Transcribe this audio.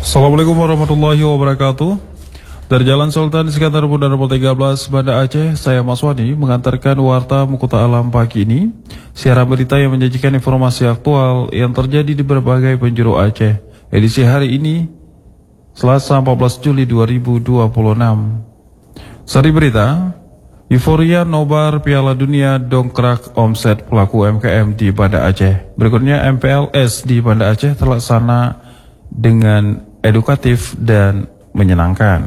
Assalamualaikum warahmatullahi wabarakatuh. Dari Jalan Sultan Iskandar Muda nomor 13 Banda Aceh, saya Mas Wani mengantarkan warta Mukuta Alam pagi ini. Siaran berita yang menyajikan informasi aktual yang terjadi di berbagai penjuru Aceh. Edisi hari ini, Selasa 14 Juli 2026. Seri berita, euforia nobar Piala Dunia dongkrak omset pelaku UMKM di Banda Aceh. Berikutnya, MPLS di Banda Aceh terlaksana dengan edukatif dan menyenangkan.